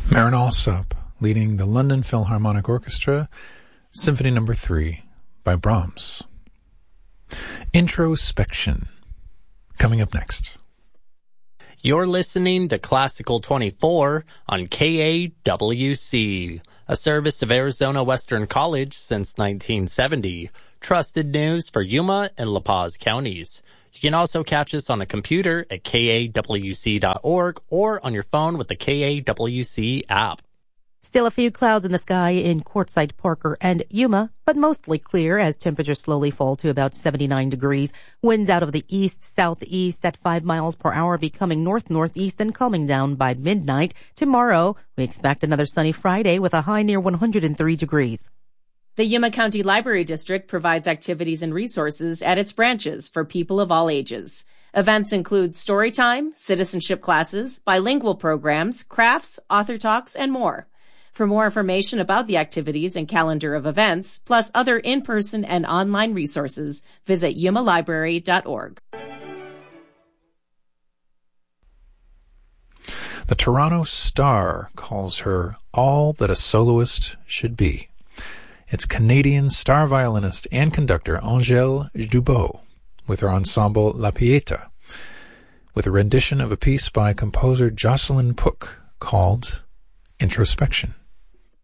Marin Alsop, leading the London Philharmonic Orchestra, Symphony No. 3 by Brahms. Introspection, coming up next. You're listening to Classical 24 on KAWC, a service of Arizona Western College since 1970. Trusted news for Yuma and La Paz counties. You can also catch us on a computer at kawc.org or on your phone with the KAWC app. Still a few clouds in the sky in Quartzsite, Parker, and Yuma, but mostly clear as temperatures slowly fall to about 79 degrees. Winds out of the east-southeast at 5 miles per hour, becoming north-northeast and calming down by midnight. Tomorrow, we expect another sunny Friday with a high near 103 degrees. The Yuma County Library District provides activities and resources at its branches for people of all ages. Events include story time, citizenship classes, bilingual programs, crafts, author talks, and more. For more information about the activities and calendar of events, plus other in-person and online resources, visit yumalibrary.org. The Toronto Star calls her all that a soloist should be. It's Canadian star violinist and conductor Angèle Dubot with her ensemble La Pieta, with a rendition of a piece by composer Jocelyn Pook called Introspection.